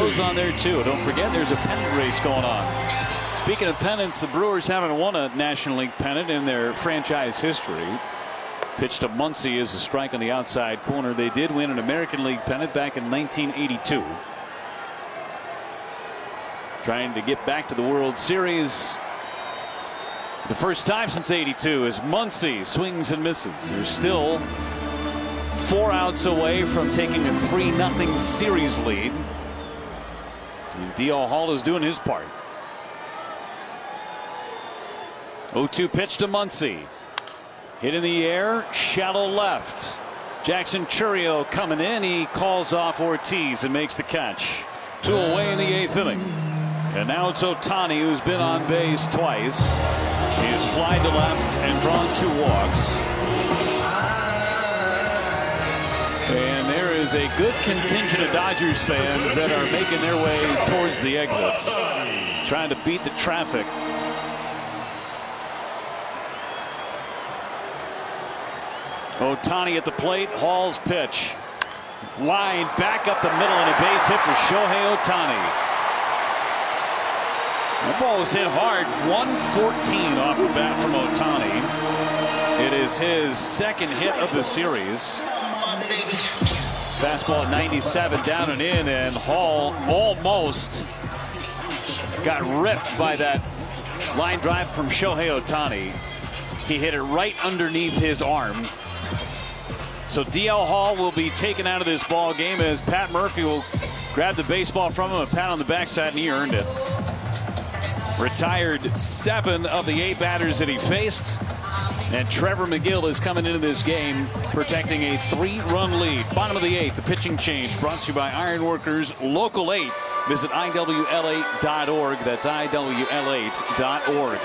goes on there, too. Don't forget, there's a pennant race going on. Speaking of pennants, the Brewers haven't won a National League pennant in their franchise history. Pitch to Muncy is a strike on the outside corner. They did win an American League pennant back in 1982. Trying to get back to the World Series for the first time since '82 as Muncy swings and misses. They're still 4 outs away from taking a 3-0 series lead. And D.L. Hall is doing his part. 0-2 pitch to Muncy. Hit in the air, shallow left. Jackson Chourio coming in. He calls off Ortiz and makes the catch. 2 away in the 8th inning. And now it's Ohtani, who's been on base twice. He has flied to left and drawn 2 walks. And there is a good contingent of Dodgers fans that are making their way towards the exits, trying to beat the traffic. Ohtani at the plate. Hall's pitch. Line back up the middle and a base hit for Shohei Ohtani. That ball was hit hard. 114 off the bat from Ohtani. It is his second hit of the series. Fastball at 97 down and in, and Hall almost got ripped by that line drive from Shohei Ohtani. He hit it right underneath his arm. So D.L. Hall will be taken out of this ball game as Pat Murphy will grab the baseball from him, a pat on the backside, and he earned it. Retired 7 of the 8 batters that he faced. And Trevor Megill is coming into this game protecting a 3-run lead. Bottom of the 8th, the pitching change brought to you by Ironworkers Local 8. Visit IWL8.org. That's IWL8.org.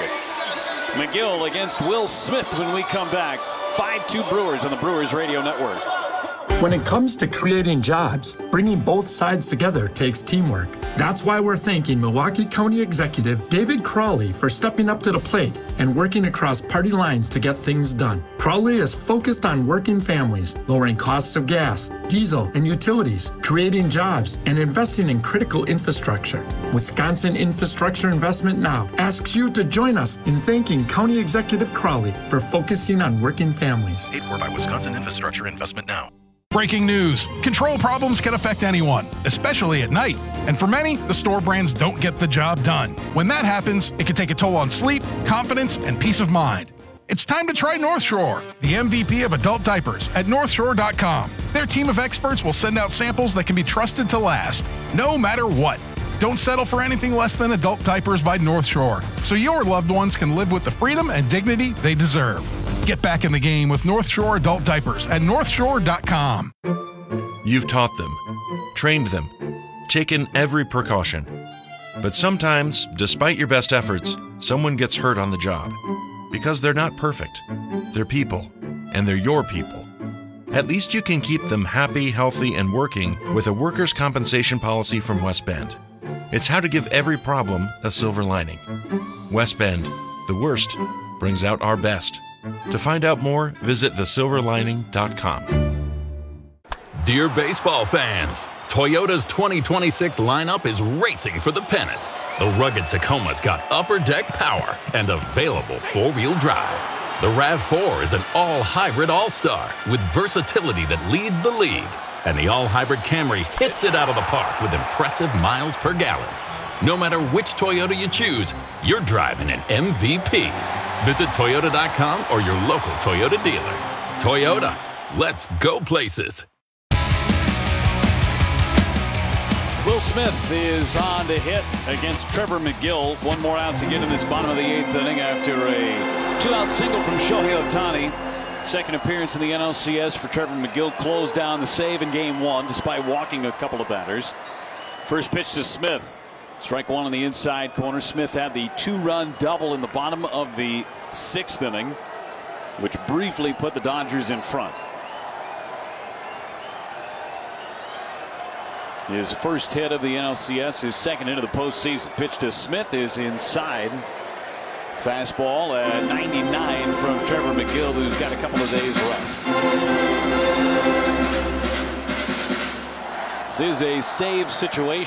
Megill against Will Smith when we come back. 5-2 Brewers on the Brewers Radio Network. When it comes to creating jobs, bringing both sides together takes teamwork. That's why we're thanking Milwaukee County Executive David Crowley for stepping up to the plate and working across party lines to get things done. Crowley is focused on working families, lowering costs of gas, diesel, and utilities, creating jobs, and investing in critical infrastructure. Wisconsin Infrastructure Investment Now asks you to join us in thanking County Executive Crowley for focusing on working families. Paid for by Wisconsin Infrastructure Investment Now. Breaking news. Control problems can affect anyone, especially at night. And for many, the store brands don't get the job done. When that happens, it can take a toll on sleep, confidence, and peace of mind. It's time to try North Shore, the MVP of adult diapers at NorthShore.com. Their team of experts will send out samples that can be trusted to last, no matter what. Don't settle for anything less than adult diapers by North Shore, so your loved ones can live with the freedom and dignity they deserve. Get back in the game with North Shore adult diapers at NorthShore.com. You've taught them, trained them, taken every precaution. But sometimes, despite your best efforts, someone gets hurt on the job. Because they're not perfect. They're people, and they're your people. At least you can keep them happy, healthy, and working with a workers' compensation policy from West Bend. It's how to give every problem a silver lining. West Bend, the worst brings out our best. To find out more, visit thesilverlining.com. Dear baseball fans, Toyota's 2026 lineup is racing for the pennant. The rugged Tacoma's got upper deck power and available four-wheel drive. The RAV4 is an all-hybrid all-star with versatility that leads the league. And the all-hybrid Camry hits it out of the park with impressive miles per gallon. No matter which Toyota you choose, you're driving an MVP. Visit Toyota.com or your local Toyota dealer. Toyota, let's go places. Will Smith is on to hit against Trevor Megill. One more out to get in this bottom of the 8th inning after a 2-out single from Shohei Ohtani. Second appearance in the NLCS for Trevor Megill. Closed down the save in game 1 despite walking a couple of batters. First pitch to Smith. Strike 1 on the inside corner. Smith had the 2-run double in the bottom of the 6th inning, which briefly put the Dodgers in front. His first hit of the NLCS, his second hit of the postseason. Pitch to Smith is inside. Fastball at 99 from Trevor Megill, who's got a couple of days rest. This is a save situation.